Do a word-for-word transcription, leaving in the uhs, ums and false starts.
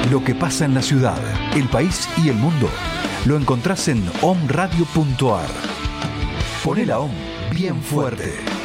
Lo que pasa en la ciudad, el país y el mundo lo encontrás en omradio punto ar. Poné la O M bien fuerte.